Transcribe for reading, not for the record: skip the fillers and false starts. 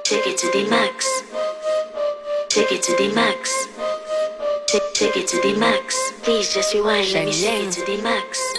Take it to the max. Take it to the max. Take it to the max. Please just rewind. Let me take it to the max.